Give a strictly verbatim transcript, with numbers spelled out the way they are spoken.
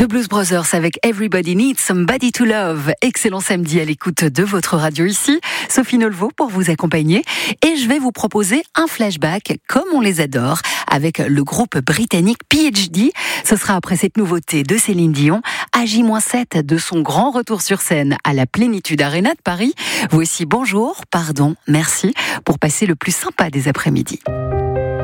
The Blues Brothers avec Everybody Needs Somebody to Love. Excellent samedi à l'écoute de votre radio ici. Sophie Nolvo pour vous accompagner. Et je vais vous proposer un flashback comme on les adore avec le groupe britannique P H D. Ce sera après cette nouveauté de Céline Dion à J sept de son grand retour sur scène à la Plénitude Arena de Paris. Voici bonjour, pardon, merci pour passer le plus sympa des après-midi.